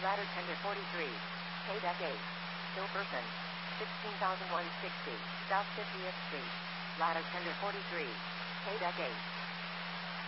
Ladder tender 43. Pay deck 8. Still person. 16,160. South 50th Street. Ladder tender 43. Pay deck 8.